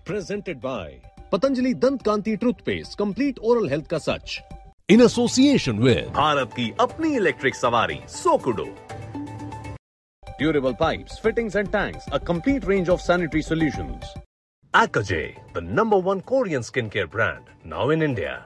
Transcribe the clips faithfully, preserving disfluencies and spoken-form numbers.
Presented by Patanjali Dant Kanti Toothpaste, complete oral health का सच. In association with Bharat की अपनी electric सवारी सोकुडो. Durable pipes, fittings and tanks, a complete range of sanitary solutions. Akaje, the number one Korean skincare brand, now in India.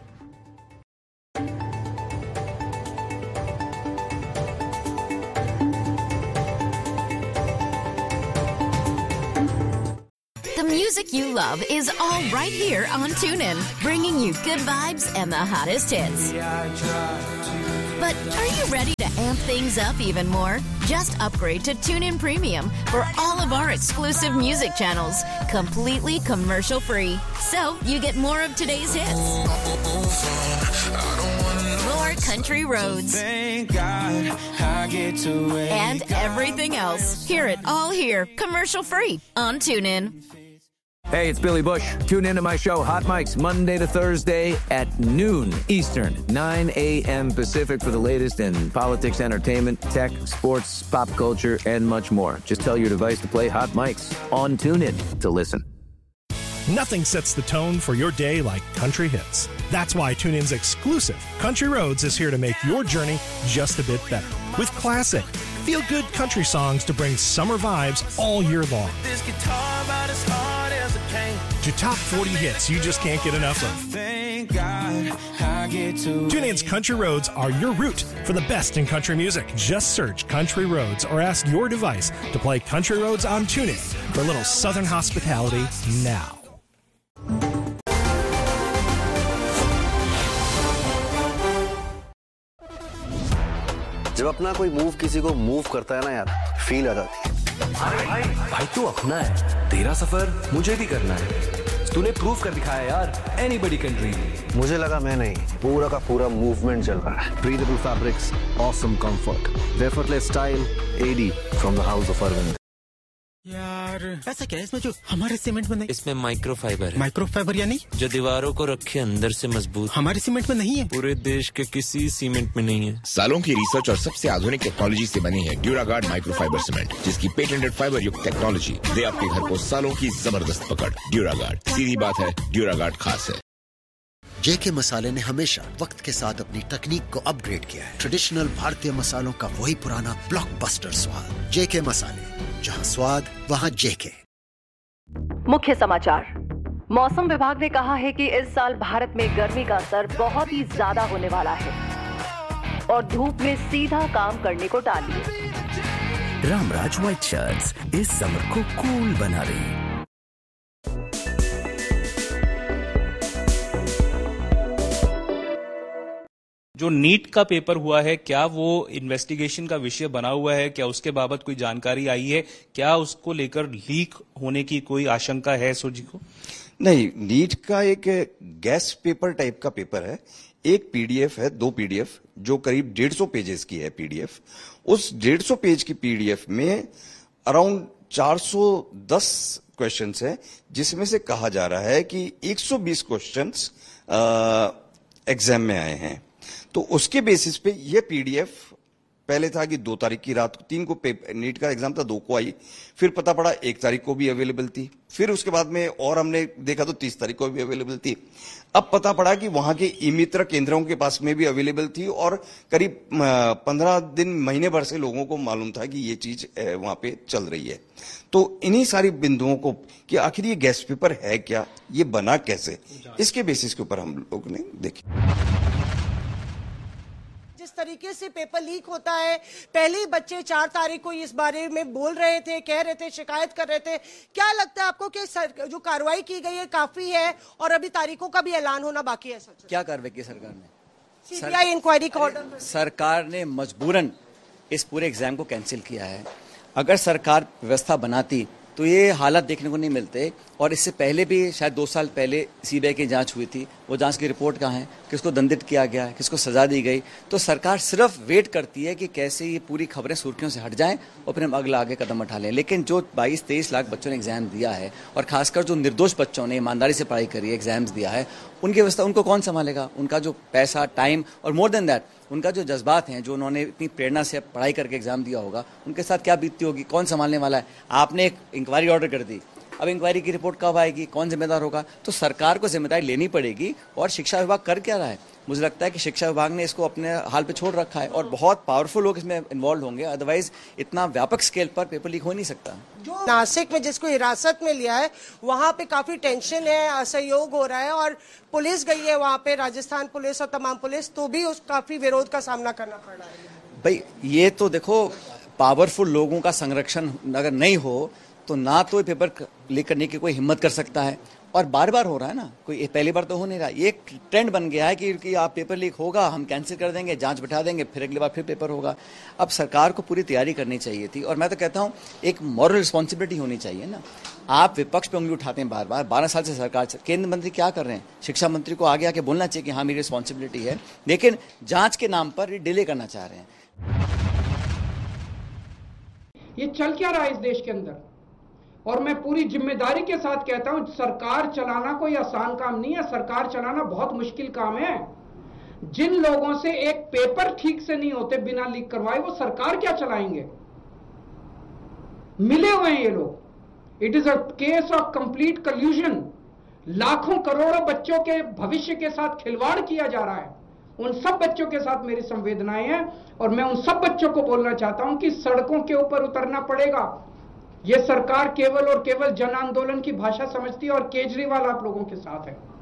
The music you love is all right here on TuneIn, bringing you good vibes and the hottest hits. But are you ready to amp things up even more? Just upgrade to TuneIn Premium for all of our exclusive music channels, completely commercial-free. So you get more of today's hits, more country roads, and everything else. Hear it all here, commercial-free on TuneIn. Hey, it's Billy Bush. Tune into my show, Hot Mics, Monday to Thursday at noon Eastern, nine a.m. Pacific for the latest in politics, entertainment, tech, sports, pop culture, and much more. Just tell your device to play Hot Mics on TuneIn to listen. Nothing sets the tone for your day like country hits. That's why TuneIn's exclusive Country Roads is here to make your journey just a bit better. With classic, feel-good country songs to bring summer vibes all year long. This guitar about as hard as a cane. To top forty hits you just can't get enough of. Thank God I get to TuneIn's Country Roads are your route for the best in country music. Just search Country Roads or ask your device to play Country Roads on TuneIn for a little southern hospitality now. जब अपना कोई move किसी को move करता है ना यार, feel आ जाती है। भाई, भाई तू अपना है, तेरा सफर मुझे भी करना है। तूने प्रूव कर दिखाया यार, anybody can dream. मुझे लगा मैं नहीं, पूरा का पूरा मूवमेंट चल रहा है। Breathable fabrics, awesome comfort, effortless style, A D from the house of Arvind. यार ऐसा क्या है इसमें जो हमारे सीमेंट में नहीं? इसमें माइक्रोफाइबर है। माइक्रोफाइबर यानी जो दीवारों को रखे अंदर से मजबूत। हमारे सीमेंट में नहीं है। पूरे देश के किसी सीमेंट में नहीं है। सालों की रिसर्च और सबसे आधुनिक टेक्नोलॉजी से बनी है ड्यूरागार्ड माइक्रोफाइबर सीमेंट, जिसकी पेटेंटेड फाइबर युक्त टेक्नोलॉजी दे आपके घर को सालों की जबरदस्त पकड़। ड्यूरागार्ड, सीधी बात है, ड्यूरागार्ड खास है। जेके मसाले ने हमेशा वक्त के साथ अपनी तकनीक को अपग्रेड किया है। ट्रेडिशनल भारतीय मसालों का वही पुराना ब्लॉकबस्टर स्वाद। जेके मसाले, जहां स्वाद वहां जेके। मुख्य समाचार। मौसम विभाग ने कहा है कि इस साल भारत में गर्मी का असर बहुत ही ज्यादा होने वाला है और धूप में सीधा काम करने को टालिए। रामराज व्हाइट शर्ट्स इस समर को कूल बना रही। जो नीट का पेपर हुआ है, क्या वो इन्वेस्टिगेशन का विषय बना हुआ है? क्या उसके बाबत कोई जानकारी आई है? क्या उसको लेकर लीक होने की कोई आशंका है सुजी को? नहीं, नीट का एक गैस पेपर टाइप का पेपर है। एक पीडीएफ है, दो पीडीएफ जो करीब डेढ़ सौ पेजेस की है पीडीएफ। उस डेढ़ सौ पेज की पीडीएफ में अराउंड चार सौ दस क्वेश्चंस हैं, जिसमें से कहा जा रहा है कि एक सौ बीस क्वेश्चंस एग्जाम में आए हैं। तो उसके बेसिस पे ये पीडीएफ पहले था कि दो तारीख की रात को, तीन को नीट का एग्जाम था, दो को आई, फिर पता पड़ा एक तारीख को भी अवेलेबल थी, फिर उसके बाद में और हमने देखा तो तीस तारीख को भी अवेलेबल थी। अब पता पड़ा कि वहां के ई मित्र केंद्रों के पास में भी अवेलेबल थी और करीब पंद्रह दिन महीने भर से लोगों को मालूम था कि ये चीज वहां पे चल रही है। तो इन्हीं सारी बिंदुओं को कि आखिर ये गैस पेपर है क्या, ये बना कैसे, इसके बेसिस के ऊपर हम लोग ने देखी। जिस तरीके से पेपर लीक होता है, पहले ही बच्चे चार तारीख को इस बारे में बोल रहे थे, कह रहे थे, शिकायत कर रहे थे। क्या लगता है आपको कि सर, जो कार्रवाई की गई है काफी है और अभी तारीखों का भी ऐलान होना बाकी है? सच क्या कार्रवाई की सरकार ने? सीबीआई इंक्वायरी का ऑर्डर। सरकार ने मजबूरन इस पूरे एग्जाम को कैंसिल किया है। अगर सरकार व्यवस्था बनाती तो ये हालात देखने को नहीं मिलते। और इससे पहले भी शायद दो साल पहले सीबीआई की जांच हुई थी, वो जांच की रिपोर्ट कहाँ है, किसको दंडित किया गया, किसको सजा दी गई। तो सरकार सिर्फ वेट करती है कि कैसे ये पूरी खबरें सुर्खियों से हट जाएं और फिर हम अगला आगे कदम उठा लें। लेकिन जो बाईस तेईस लाख बच्चों ने एग्जाम दिया है और खासकर जो निर्दोष बच्चों ने ईमानदारी से पढ़ाई करी है, एग्जाम्स दिया है, उनकी व्यवस्था उनको कौन संभालेगा? उनका जो पैसा, टाइम और मोर देन दैट उनका जो जज्बात हैं, जो उन्होंने इतनी प्रेरणा से पढ़ाई करके एग्जाम दिया होगा, उनके साथ क्या बीतती होगी, कौन संभालने वाला है? आपने एक इंक्वायरी ऑर्डर कर दी, अब इंक्वायरी की रिपोर्ट कब आएगी, कौन जिम्मेदार होगा? तो सरकार को जिम्मेदारी लेनी पड़ेगी। और शिक्षा विभाग कर क्या रहा है? मुझे लगता है कि शिक्षा विभाग ने इसको अपने हाल पे छोड़ रखा है और बहुत पावरफुल लोग इसमें इन्वॉल्व होंगे, अदरवाइज इतना व्यापक स्केल पर पेपर लीक हो नहीं सकता। जो नासिक में जिसको हिरासत में लिया है वहां पे काफी टेंशन है, असहयोग हो रहा है और पुलिस गई है वहां पे, राजस्थान पुलिस और तमाम पुलिस, तो भी उस काफी विरोध का सामना करना पड़ रहा है। भाई ये तो देखो, पावरफुल लोगों का संरक्षण अगर नहीं हो तो ना तो पेपर लीक करने की कोई हिम्मत कर सकता है, और बार बार हो रहा है ना, कोई पहली बार तो हो नहीं रहा। ये एक ट्रेंड बन गया है कि, कि आप पेपर लीक होगा, हम कैंसिल कर देंगे, जांच बिठा देंगे, फिर अगली बार फिर पेपर होगा। अब सरकार को पूरी तैयारी करनी चाहिए थी, और मैं तो कहता हूं एक मॉरल रिस्पॉन्सिबिलिटी होनी चाहिए ना। आप विपक्ष पे उंगली उठाते हैं बार बार, बारह साल से सरकार, केंद्र मंत्री क्या कर रहे हैं? शिक्षा मंत्री को आगे आके बोलना चाहिए कि हाँ मेरी रिस्पॉन्सिबिलिटी है, लेकिन जांच के नाम पर डिले करना चाह रहे हैं। ये चल क्या रहा है इस देश के अंदर? और मैं पूरी जिम्मेदारी के साथ कहता हूं, सरकार चलाना कोई आसान काम नहीं है, सरकार चलाना बहुत मुश्किल काम है। जिन लोगों से एक पेपर ठीक से नहीं होते बिना लीक करवाए, वो सरकार क्या चलाएंगे? मिले हुए हैं ये लोग। It is a case of complete कल्यूजन। लाखों करोड़ों बच्चों के भविष्य के साथ खिलवाड़ किया जा रहा है। उन सब बच्चों के साथ मेरी संवेदनाएं हैं, और मैं उन सब बच्चों को बोलना चाहता हूं कि सड़कों के ऊपर उतरना पड़ेगा। ये सरकार केवल और केवल जन आंदोलन की भाषा समझती है, और केजरीवाल आप लोगों के साथ है।